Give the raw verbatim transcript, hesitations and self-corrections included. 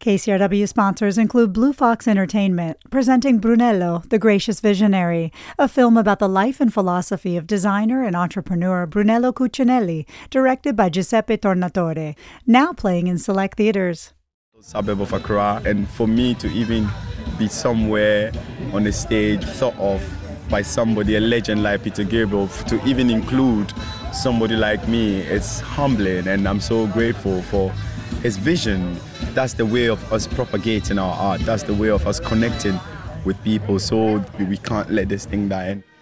K C R W sponsors include Blue Fox Entertainment, presenting Brunello, the Gracious Visionary, a film about the life and philosophy of designer and entrepreneur Brunello Cucinelli, directed by Giuseppe Tornatore, now playing in select theaters. Suburb of Accra, and for me to even be somewhere on the stage thought of by somebody, a legend like Peter Gabriel, to even include somebody like me, it's humbling, and I'm so grateful for his vision. That's the way of us propagating our art. That's the way of us connecting with people, so we can't let this thing die.